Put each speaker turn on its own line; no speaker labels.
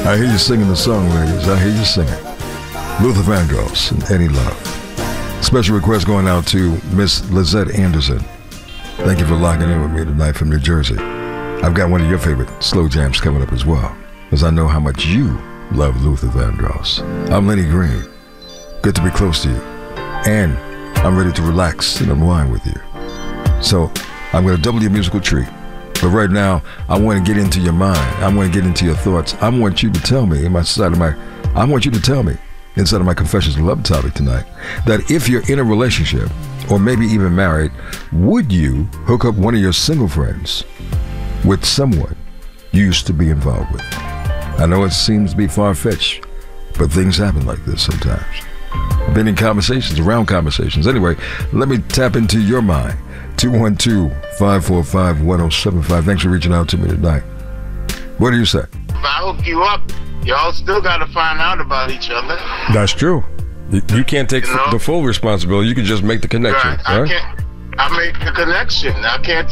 I hear you singing the song, ladies. I hear you singing. Luther Vandross and Eddie Love. Special request going out to Miss Lizette Anderson. Thank you for locking in with me tonight from New Jersey. I've got one of your favorite slow jams coming up as well, because I know how much you love Luther Vandross. I'm Lenny Green. Good to be close to you. And I'm ready to relax and unwind with you. So I'm going to double your musical treat. But right now, I want to get into your mind. I want to get into your thoughts. I want you to tell me inside of my Confessions of Love topic tonight, that if you're in a relationship or maybe even married, would you hook up one of your single friends with someone you used to be involved with? I know it seems to be far-fetched, but things happen like this sometimes. I've been in conversations, around conversations. Anyway, let me tap into your mind. 212-545-1075. Thanks for reaching out to me tonight. What do you say?
If I hook you up, y'all still got to find out about each other.
That's true. You can't take the full responsibility. You can just make the connection.
Right. I make the connection. I can't